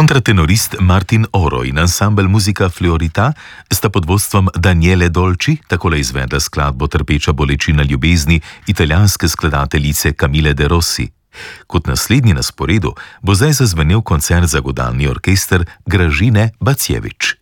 Kontratenorist Martin Oro in ansambel Musica Fleorita sta pod vodstvom Daniele Dolci takole izvedla skladbo Trpeča bolečina ljubezni italijanske skladateljice Camille De Rossi. Kot naslednji na sporedu bo zdaj zazvenel koncert za godalni orkester Gražine Bacjevič.